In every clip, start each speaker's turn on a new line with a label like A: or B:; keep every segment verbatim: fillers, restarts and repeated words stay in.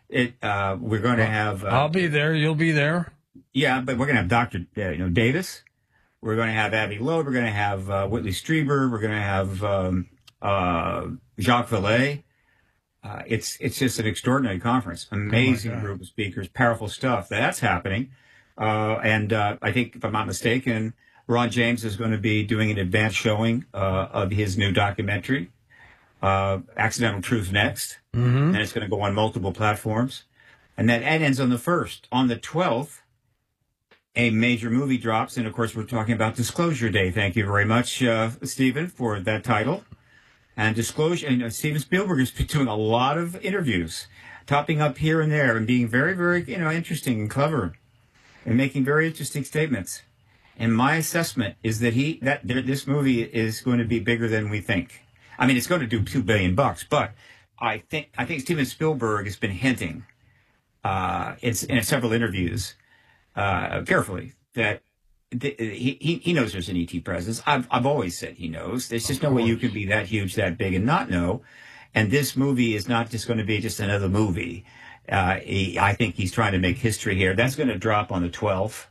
A: It uh, we're going to have. Uh,
B: I'll be there. You'll be there.
A: Yeah, but we're going to have Doctor Uh, you know Davis. We're going to have Abby Loeb. We're going to have uh, Whitley Strieber. We're going to have um, uh, Jacques Vallée. Uh, it's it's just an extraordinary conference. Amazing
B: Oh
A: group of speakers, powerful stuff. That's happening. Uh, and uh, I think, if I'm not mistaken, Ron James is going to be doing an advanced showing uh, of his new documentary, uh, Accidental Truth Next.
B: Mm-hmm.
A: And it's going to go on multiple platforms. And that ends on the first. On the twelfth, a major movie drops. And, of course, we're talking about Disclosure Day. Thank you very much, uh, Stephen, for that title. And Disclosure, and uh, Steven Spielberg is doing a lot of interviews, topping up here and there and being very, very, you know, interesting and clever and making very interesting statements. And my assessment is that he, that there, this movie is going to be bigger than we think. I mean, it's going to do two billion bucks, but I think, I think Steven Spielberg has been hinting, uh, it's in several interviews, uh, carefully that The, he he knows there's an E T presence. I've I've always said he knows. There's just no way you can be that huge, that big, and not know. And this movie is not just going to be just another movie. Uh, he, I think he's trying to make history here. That's going to drop on the twelfth.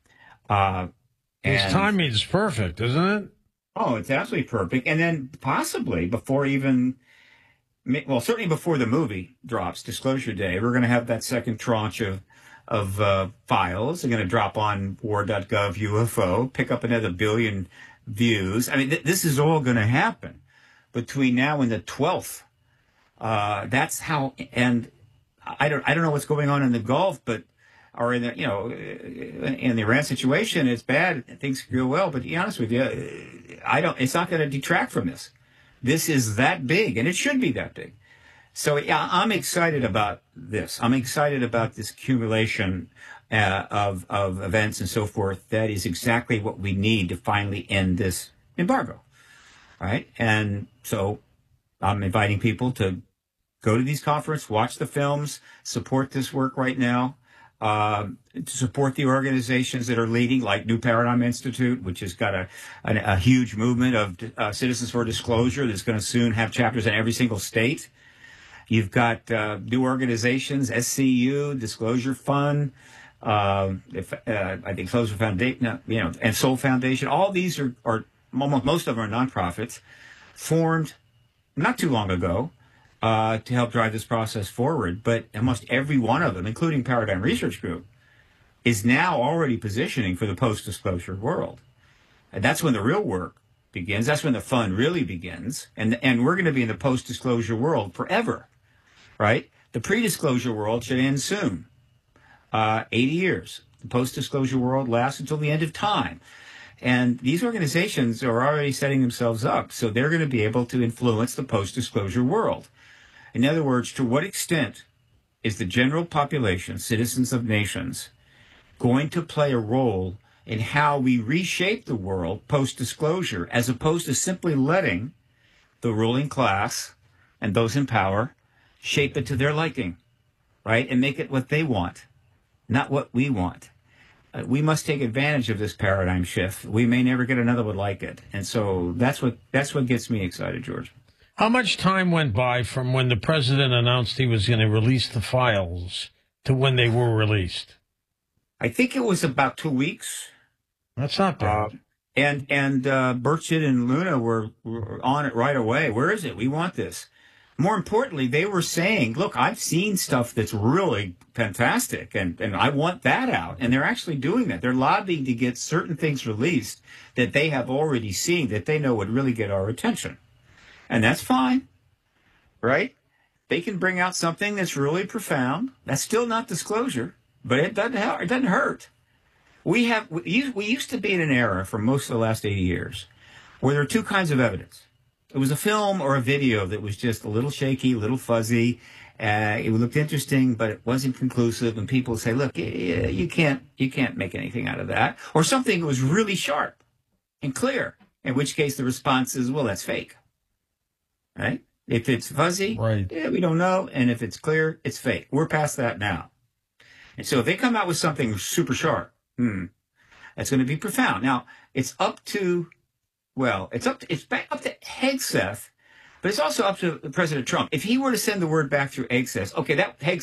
A: Uh,
B: His
A: and,
B: timing is perfect, isn't it?
A: Oh, it's absolutely perfect. And then possibly before even, well, certainly before the movie drops, Disclosure Day, we're going to have that second tranche of. of uh, files. They're going to drop on war dot gov U F O, pick up another billion views. I mean, th- this is all going to happen between now and the twelfth. Uh, that's how, and I don't, I don't know what's going on in the Gulf, but, or in the, you know, in the Iran situation, it's bad. Things go well, but to be honest with you, I don't, it's not going to detract from this. This is that big, and it should be that big. So, yeah, I'm excited about this. I'm excited about this accumulation uh, of of events and so forth. That is exactly what we need to finally end this embargo, right? And so I'm inviting people to go to these conferences, watch the films, support this work right now, uh, to support the organizations that are leading, like New Paradigm Institute, which has got a, a, a huge movement of uh, Citizens for Disclosure that's going to soon have chapters in every single state. You've got uh, new organizations, S C U, Disclosure Fund, uh, if, uh, I think Disclosure Foundation, you know, and Soul Foundation. All these are, are almost most of them are nonprofits, formed not too long ago uh, to help drive this process forward. But almost every one of them, including Paradigm Research Group, is now already positioning for the post-disclosure world. And that's when the real work begins. That's when the fun really begins. And and we're going to be in the post-disclosure world forever. Right? The pre-disclosure world should end soon. Uh, eighty years. The post-disclosure world lasts until the end of time. And these organizations are already setting themselves up, so they're going to be able to influence the post-disclosure world. In other words, to what extent is the general population, citizens of nations, going to play a role in how we reshape the world post-disclosure, as opposed to simply letting the ruling class and those in power shape it to their liking, right? And make it what they want, not what we want. Uh, we must take advantage of this paradigm shift. We may never get another one like it. And so that's what that's what gets me excited, George.
B: How much time went by from when the president announced he was going to release the files to when they were released?
A: I think it was about two weeks.
B: That's not bad.
A: Uh, and and uh, Burchett and Luna were, were on it right away. Where is it? We want this. More importantly, they were saying, look, I've seen stuff that's really fantastic, and, and I want that out. And they're actually doing that. They're lobbying to get certain things released that they have already seen that they know would really get our attention. And that's fine, right? They can bring out something that's really profound. That's still not disclosure, but it doesn't, it doesn't hurt. We have we used to be in an era for most of the last eighty years where there are two kinds of evidence. It was a film or a video that was just a little shaky, a little fuzzy. Uh, it looked interesting, but it wasn't conclusive. And people say, look, you can't, you can't make anything out of that. Or something that was really sharp and clear, in which case the response is, well, that's fake. Right? If it's fuzzy,
B: right.
A: yeah, we don't know. And if it's clear, it's fake. We're past that now. And so if they come out with something super sharp, hmm, that's going to be profound. Now, it's up to Well, it's up to, it's back up to Hegseth, but it's also up to President Trump. If he were to send the word back through Hegseth, okay, that Hegseth